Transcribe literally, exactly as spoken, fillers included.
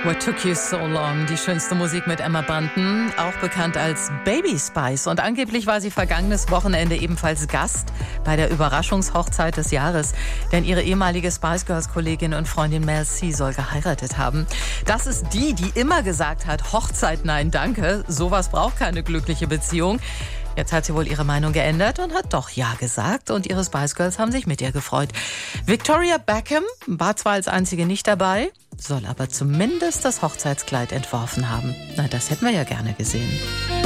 What Took You So Long, die schönste Musik mit Emma Bunton, auch bekannt als Baby Spice. Und angeblich war sie vergangenes Wochenende ebenfalls Gast bei der Überraschungshochzeit des Jahres. Denn ihre ehemalige Spice Girls-Kollegin und Freundin Mel C soll geheiratet haben. Das ist die, die immer gesagt hat, Hochzeit nein danke, sowas braucht keine glückliche Beziehung. Jetzt hat sie wohl ihre Meinung geändert und hat doch Ja gesagt. Und ihre Spice Girls haben sich mit ihr gefreut. Victoria Beckham war zwar als einzige nicht dabei, soll aber zumindest das Hochzeitskleid entworfen haben. Na, das hätten wir ja gerne gesehen.